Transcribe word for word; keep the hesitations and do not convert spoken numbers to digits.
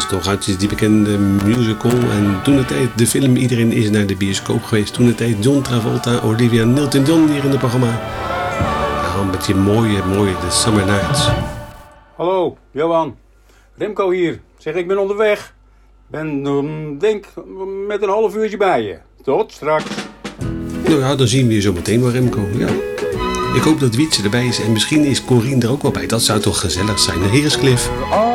was toch uit die bekende musical. En toen de tijd de film, iedereen is naar de bioscoop geweest. Toen de tijd John Travolta, Olivia Newton-John hier in het programma. Nou, met die mooie, mooie The Summer Nights. Hallo, Johan. Remco hier. Zeg, ik ben onderweg. Ben, um, denk, met een half uurtje bij je. Tot straks. Nou ja, dan zien we je zo meteen wel, Remco. Ja. Ik hoop dat Wietse erbij is en misschien is Corine er ook wel bij. Dat zou toch gezellig zijn. Hier is Cliff.